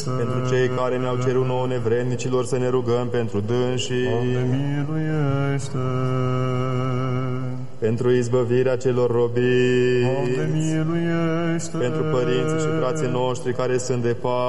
Pentru cei care ne-au cerut nouă nevrednicilor să ne rugăm pentru dânsii. Doamne, miluiește! Pentru izbăvirea celor robiți. Doamne, miluiește! Pentru părinții și frații noștri care sunt departe.